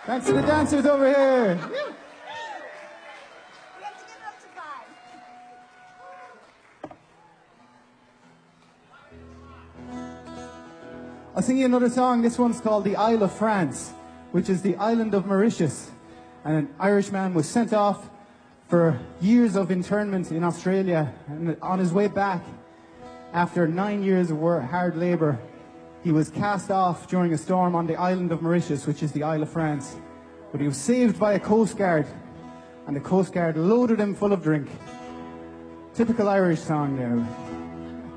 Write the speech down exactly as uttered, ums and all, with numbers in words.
Thanks to the dancers over here. We have to get it up to five. I'll sing you another song. This one's called The Isle of France, which is the island of Mauritius. And an Irishman was sent off for years of internment in Australia. And on his way back, after nine years of work, hard labour, he was cast off during a storm on the island of Mauritius, which is the Isle of France. But he was saved by a coast guard, and the coast guard loaded him full of drink. Typical Irish song now.